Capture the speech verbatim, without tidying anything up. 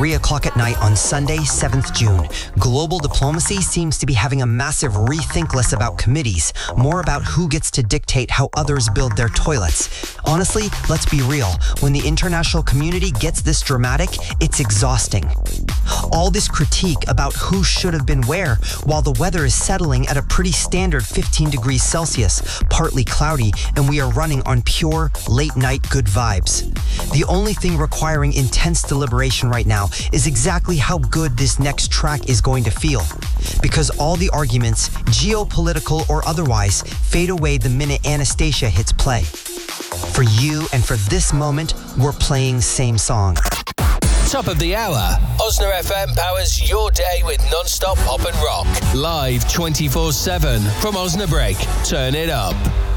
three o'clock at night on Sunday, seventh of June. Global diplomacy seems to be having a massive rethink less about committees, more about who gets to dictate how others build their toilets. Honestly, let's be real. When the international community gets this dramatic, it's exhausting. All this critique about who should have been where, while the weather is settling at a pretty standard fifteen degrees Celsius, partly cloudy, and we are running on pure, late-night good vibes. The only thing requiring intense deliberation right now is exactly how good this next track is going to feel. Because all the arguments, geopolitical or otherwise, fade away the minute Anastasia hits play. For you and for this moment, we're playing Same Song. Top of the hour. Osna F M powers your day with non-stop pop and rock. Live twenty-four seven from Osnabrück. Turn it up.